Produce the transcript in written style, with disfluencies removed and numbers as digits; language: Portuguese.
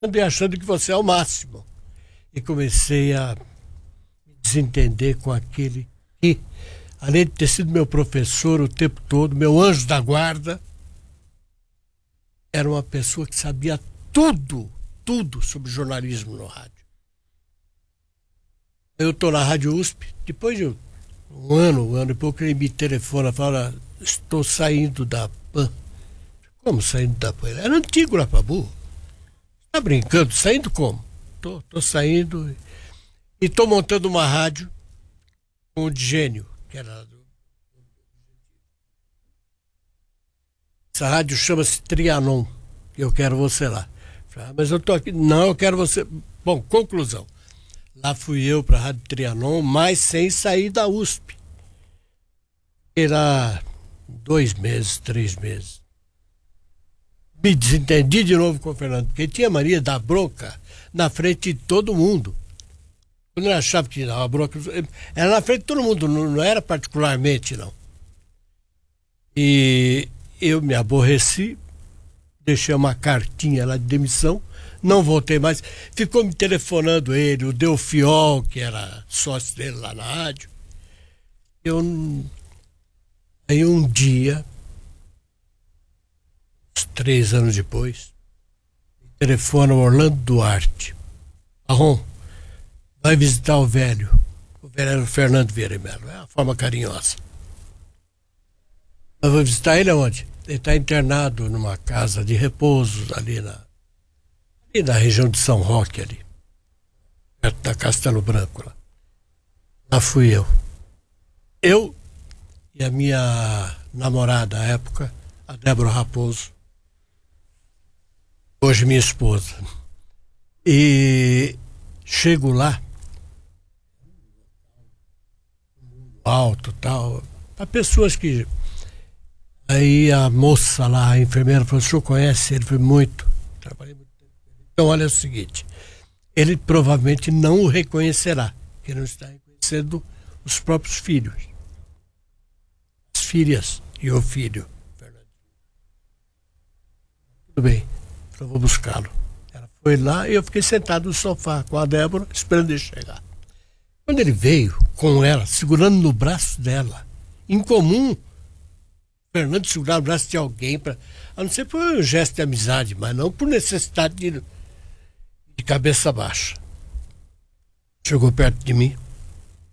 andei achando que você é o máximo. E comecei a me desentender com aquele que, além de ter sido meu professor o tempo todo, meu anjo da guarda, era uma pessoa que sabia tudo sobre jornalismo no rádio. Eu estou na Rádio USP, depois de um ano e pouco, ele me telefona e fala: estou saindo da PAN. Como saindo da PAN? Era antigo lá para burro. Tá brincando? Saindo como? Tô saindo e tô montando uma rádio com o Digênio, que era... Essa rádio chama-se Trianon, e eu quero você lá. Falei, mas eu tô aqui. Não, eu quero você. Bom, conclusão. Lá fui eu para a Rádio Trianon, mas sem sair da USP. Era 2 meses, 3 meses. Me desentendi de novo com o Fernando, porque tinha mania da bronca na frente de todo mundo. Quando ele achava que dava bronca, era na frente de todo mundo, não era particularmente, não. E eu me aborreci, deixei uma cartinha lá de demissão, não voltei mais. Ficou me telefonando ele, o Delfiol, que era sócio dele lá na rádio. Aí um dia, uns 3 anos depois, telefona o Orlando Duarte. Arrom, vai visitar o velho. O velho era o Fernando Vieira Melo, é uma forma carinhosa. Eu vou visitar ele aonde? Ele está internado numa casa de repouso ali na região de São Roque, ali, perto da Castelo Branco. Lá fui eu. Eu e a minha namorada à época, a Débora Raposo, hoje minha esposa. E chego lá, alto tal, para pessoas que... Aí a moça lá, a enfermeira, falou: o senhor conhece? Ele foi muito. Trabalhei muito tempo. Então, olha o seguinte: ele provavelmente não o reconhecerá, porque não está reconhecendo os próprios filhos, as filhas e o filho. Tudo bem, então vou buscá-lo. Ela foi lá e eu fiquei sentado no sofá com a Débora, esperando ele chegar. Quando ele veio com ela, segurando no braço dela, incomum Fernando segurar o braço de alguém, a não ser por um gesto de amizade, mas não por necessidade de cabeça baixa. Chegou perto de mim.